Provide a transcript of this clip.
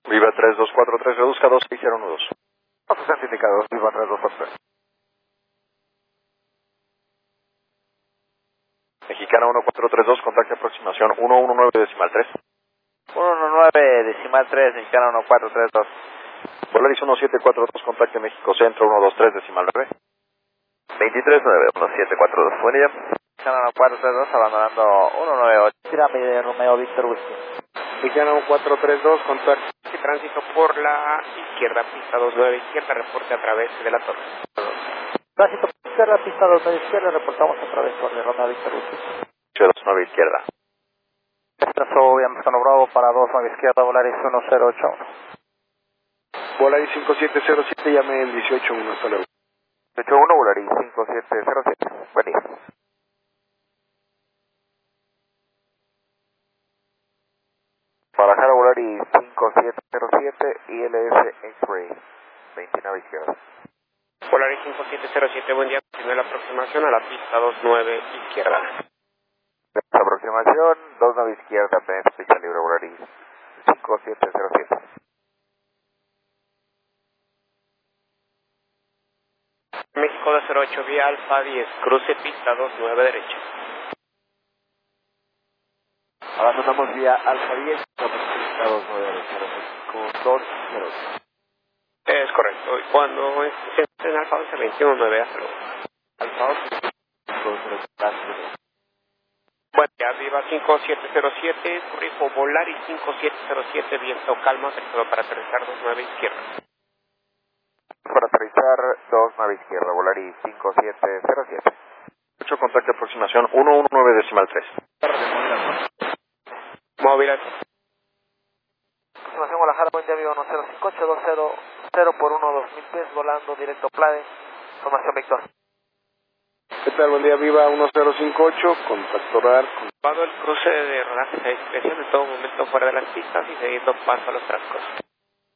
Viva 3243, reduzca 2612. Pasos indicados, Viva 3243. Mexicana 1432, contacte aproximación 119 decimal 3. 119 decimal 3, Mexicana 1432. Volaris 1742, contacte México Centro 123 decimal 9. 239, 1742, buen día. Mexicana 1432, abandonando 198. Pirámide Romeo Víctor Whisky. Mexicana 1432, contacto y tránsito por la izquierda, pista 29 izquierda, reporte a través de la torre. Tránsito por izquierda, pista 29 izquierda, reportamos a través de Romeo Víctor Whisky. 29 izquierda. Retraso, Bianco Bravo para 29 izquierda, Volaris 1081. Volaris 5707, llame el 181, hasta luego. 181, Volaris 5707, buen día. Guadalajara, Volaris 5707, ILS X-Ray, 29 izquierda. Volaris 5707, buen día, continúe la aproximación a la pista 29 izquierda. Aproximación, 29 izquierda, pista libre, Volaris 5707. México 208, vía Alfa 10, cruce pista 29 derecha. Abandonamos vía Alfa 10, pista 29 derecha, México 208. Es correcto, y cuando se en Alfa 11, 21, 9, hasta luego. Alfa 11, 208. Bueno, ya viva 5707, corrijo Volaris 5707, viento calma, sector para aterrizar 29 izquierda. Para aterrizar 29 izquierda, Volaris 5707. 8, contacte aproximación 119 decimal 3. Móvil. Aproximación Guadalajara, buen día, viva 1058, 200 por 1, 2000 pies, volando directo Plade. Formación Víctor. ¿Qué tal? Buen día, viva 1058, contacto radar. Ocupado el cruce de rodaje a discreción en todo momento fuera de las pistas y cediendo paso a los trascos.